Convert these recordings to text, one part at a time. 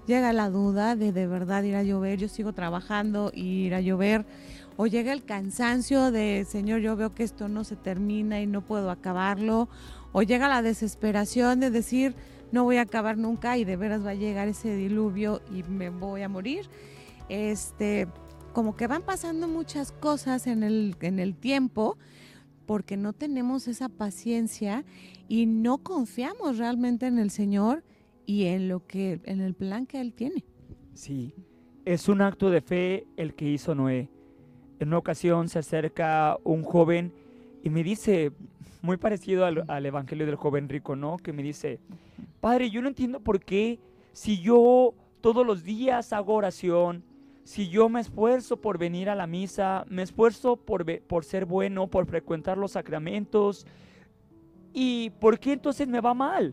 llega la duda de verdad ir a llover, yo sigo trabajando y ir a llover, o llega el cansancio de, Señor, yo veo que esto no se termina y no puedo acabarlo, o llega la desesperación de decir, no voy a acabar nunca y de veras va a llegar ese diluvio y me voy a morir. Este, como que van pasando muchas cosas en el tiempo porque no tenemos esa paciencia y no confiamos realmente en el Señor y en lo que, en el plan que Él tiene. Sí, es un acto de fe el que hizo Noé. En una ocasión se acerca un joven y me dice, muy parecido al evangelio del joven rico, ¿no? Que me dice, Padre, yo no entiendo por qué si yo todos los días hago oración, si yo me esfuerzo por venir a la misa, me esfuerzo por ser bueno, por frecuentar los sacramentos, ¿y por qué entonces me va mal?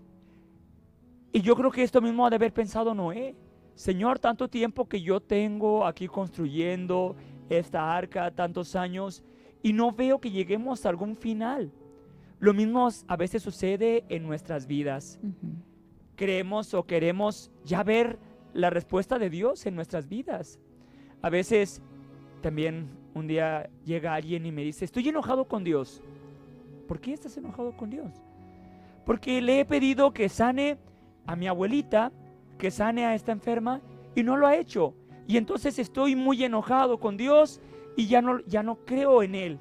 Y yo creo que esto mismo ha de haber pensado Noé. Señor, tanto tiempo que yo tengo aquí construyendo esta arca, tantos años, y no veo que lleguemos a algún final. Lo mismo a veces sucede en nuestras vidas. Ujú. Creemos o queremos ya ver la respuesta de Dios en nuestras vidas. A veces también un día llega alguien y me dice, estoy enojado con Dios. ¿Por qué estás enojado con Dios? Porque le he pedido que sane a mi abuelita, que sane a esta enferma y no lo ha hecho. Y entonces estoy muy enojado con Dios y ya no creo en Él.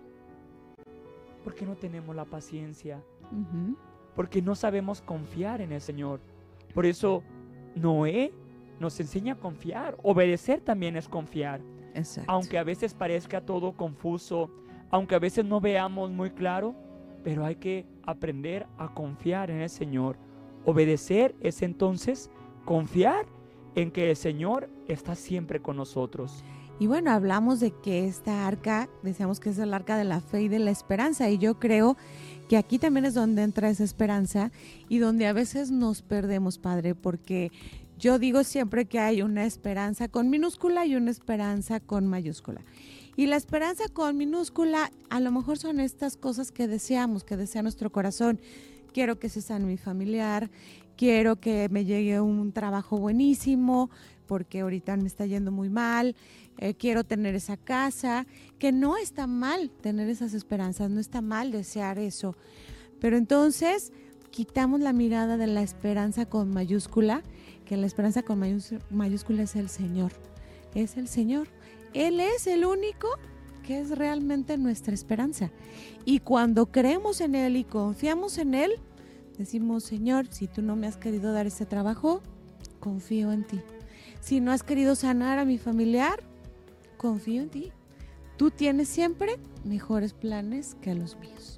Porque no tenemos la paciencia, Ujú. porque no sabemos confiar en el Señor. Por eso Noé nos enseña a confiar. Obedecer también es confiar. Exacto. Aunque a veces parezca todo confuso, aunque a veces no veamos muy claro, pero hay que aprender a confiar en el Señor. Obedecer es entonces confiar en que el Señor está siempre con nosotros. Y bueno, hablamos de que esta arca, decíamos que es el arca de la fe y de la esperanza, y yo creo que aquí también es donde entra esa esperanza y donde a veces nos perdemos, Padre, porque yo digo siempre que hay una esperanza con minúscula y una esperanza con mayúscula. Y la esperanza con minúscula a lo mejor son estas cosas que deseamos, que desea nuestro corazón. Quiero que se sane mi familiar, quiero que me llegue un trabajo buenísimo, porque ahorita me está yendo muy mal, quiero tener esa casa, que no está mal tener esas esperanzas, no está mal desear eso. Pero entonces quitamos la mirada de la esperanza con mayúscula, que la esperanza con mayúscula es el Señor. Es el Señor. Él es el único que es realmente nuestra esperanza. Y cuando creemos en Él y confiamos en Él, decimos, Señor, si tú no me has querido dar ese trabajo, confío en ti. Si no has querido sanar a mi familiar, confío en ti. Tú tienes siempre mejores planes que los míos.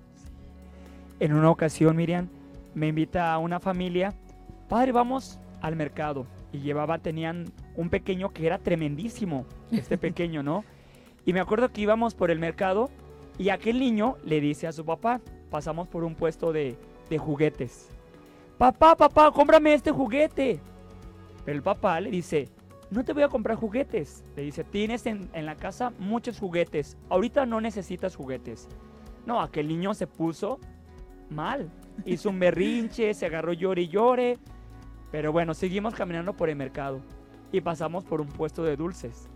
En una ocasión, Miriam, me invita a una familia, Padre, vamos al mercado. Y tenían un pequeño que era tremendísimo, este pequeño, ¿no? Y me acuerdo que íbamos por el mercado y aquel niño le dice a su papá, pasamos por un puesto de juguetes. Papá, cómprame este juguete. Pero el papá le dice, no te voy a comprar juguetes. Le dice, tienes en la casa muchos juguetes. Ahorita no necesitas juguetes. No, aquel niño se puso mal. Hizo un berrinche, se agarró llore y llore. Pero bueno, seguimos caminando por el mercado y pasamos por un puesto de dulces.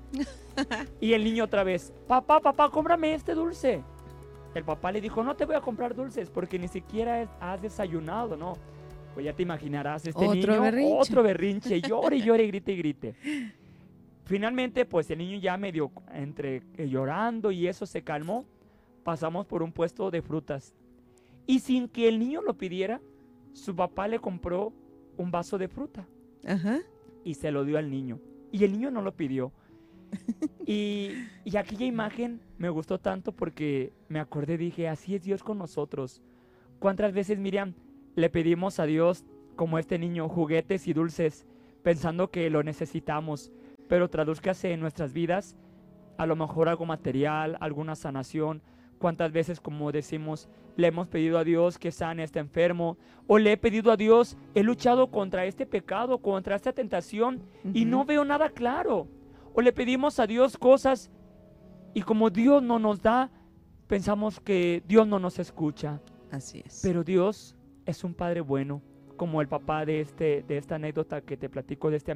Y el niño otra vez, papá, cómprame este dulce. El papá le dijo, no te voy a comprar dulces porque ni siquiera has desayunado, ¿no? Pues ya te imaginarás, este niño, otro berrinche, llore, grite y grite. Finalmente, pues el niño ya medio entre llorando y eso se calmó. Pasamos por un puesto de frutas. Y sin que el niño lo pidiera, su papá le compró un vaso de fruta. Ajá. Y se lo dio al niño. Y el niño no lo pidió. Y aquella imagen me gustó tanto porque me acordé, dije, así es Dios con nosotros. ¿Cuántas veces, Miriam, le pedimos a Dios, como este niño, juguetes y dulces, pensando que lo necesitamos? Pero tradúzcase en nuestras vidas, a lo mejor algo material, alguna sanación. ¿Cuántas veces, como decimos, le hemos pedido a Dios que sane a este enfermo? O le he pedido a Dios, he luchado contra este pecado, contra esta tentación, y no veo nada claro. O le pedimos a Dios cosas y como Dios no nos da, pensamos que Dios no nos escucha. Así es. Pero Dios es un Padre bueno, como el papá de esta anécdota que te platico de este